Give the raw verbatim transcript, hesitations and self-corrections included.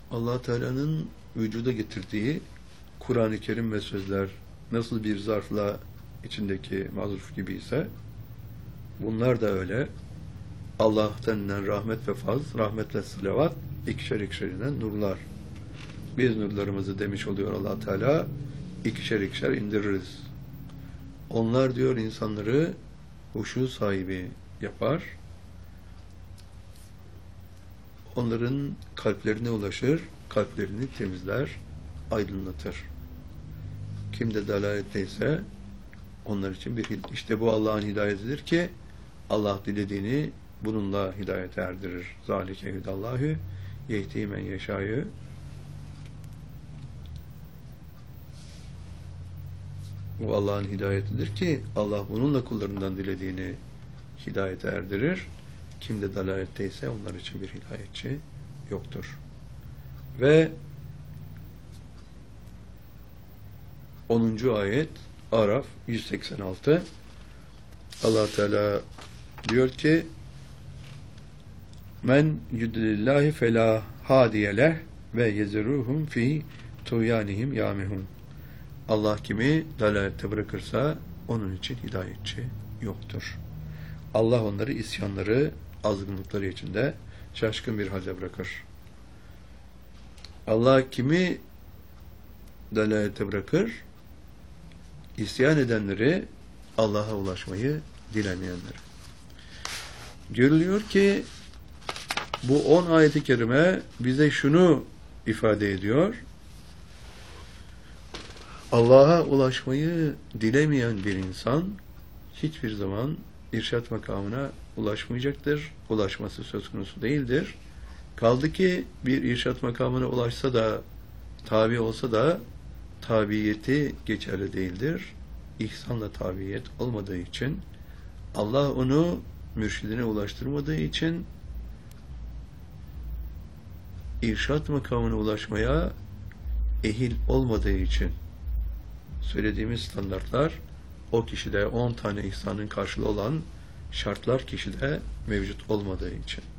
Allah Teala'nın vücuda getirdiği Kur'an-ı Kerim ve sözler nasıl bir zarfla içindeki mazruf gibi ise bunlar da öyle. Allah'tan inen rahmet ve faz, rahmet ve salavat ikişer ikişer inen nurlar. Biz nurlarımızı demiş oluyor Allah Teala ikişer ikişer indiririz. Onlar diyor insanları huşu sahibi yapar. Onların kalplerine ulaşır, kalplerini temizler, aydınlatır. Kimde dalaletteyse onlar için bir işte bu Allah'ın hidayetidir ki Allah dilediğini bununla hidayete erdirir. Zalike hüdallahü yehdi men yeşâ'yı. Bu Allah'ın hidayetidir ki Allah bununla kullarından dilediğini hidayete erdirir. Kimde dalaletteyse onlar için bir hidayetçi yoktur. Ve onuncu ayet Araf yüz seksen altı Allah Teala diyor ki men yudlillahi fela hadiyeleh ve yezeruhum fi tuyanihim yamihun. Allah kimi dalalette bırakırsa onun için hidayetçi yoktur. Allah onları isyanları, azgınlıkları içinde şaşkın bir halde bırakır. Allah kimi dalalette bırakır? İsyan edenleri, Allah'a ulaşmayı dilemeyenleri. Görülüyor ki bu on ayet-i kerime bize şunu ifade ediyor. Allah'a ulaşmayı dilemeyen bir insan hiçbir zaman irşat makamına ulaşmayacaktır. Ulaşması söz konusu değildir. Kaldı ki bir irşat makamına ulaşsa da, tabi olsa da tabiyeti geçerli değildir. İhsanla tabiyet olmadığı için, Allah onu mürşidine ulaştırmadığı için irşat makamına ulaşmaya ehil olmadığı için söylediğimiz standartlar o kişide on tane ihsanın karşılığı olan şartlar kişide mevcut olmadığı için.